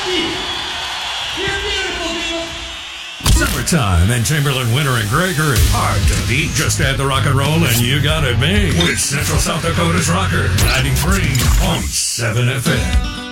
Summertime and Chamberlain, Winter, and Gregory. Hard to beat. Just add the rock and roll and you got it made. With Central South Dakota's Rocker, 93.7 FM.